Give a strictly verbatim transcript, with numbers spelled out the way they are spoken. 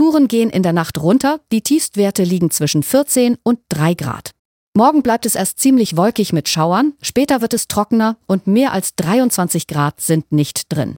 Temperaturen gehen in der Nacht runter, die Tiefstwerte liegen zwischen vierzehn und drei Grad. Morgen bleibt es erst ziemlich wolkig mit Schauern, später wird es trockener und mehr als dreiundzwanzig Grad sind nicht drin.